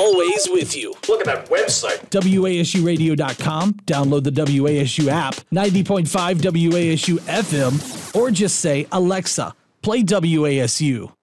always with you. Look at that website. WASUradio.com. Download the WASU app, 90.5 WASU FM, or just say, Alexa, play WASU.